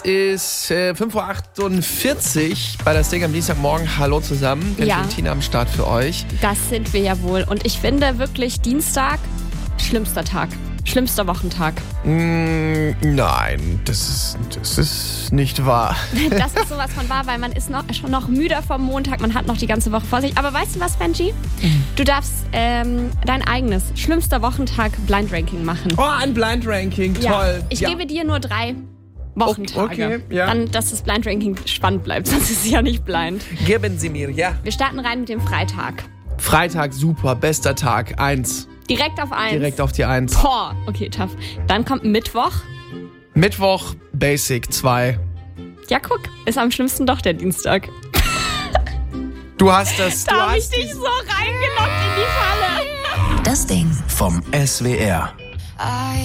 Ist 5.48 Uhr bei der Stick am Dienstagmorgen. Hallo zusammen. Wir sind Tina am Start für euch. Das sind wir ja wohl. Und ich finde wirklich Dienstag schlimmster Tag. Schlimmster Wochentag. Nein, das ist nicht wahr. Das ist sowas von wahr, weil man ist schon noch müder vom Montag. Man hat noch die ganze Woche vor sich. Aber weißt du was, Benji? Du darfst dein eigenes schlimmster Wochentag Blind Ranking machen. Oh, ein Blind Ranking. Toll. Ja. Ich gebe dir nur 3 Wochentage. Okay, ja. Dann, dass das Blind Ranking spannend bleibt. Sonst ist es ja nicht blind. Geben Sie mir, ja. Wir starten rein mit dem Freitag. Freitag, super, bester Tag. 1. Direkt auf 1. Direkt auf die 1. Boah, okay, tough. Dann kommt Mittwoch. Mittwoch, Basic 2. Ja, guck, ist am schlimmsten doch der Dienstag. Du hast das. Da hab ich dich so reingelockt in die Falle. Das Ding vom SWR.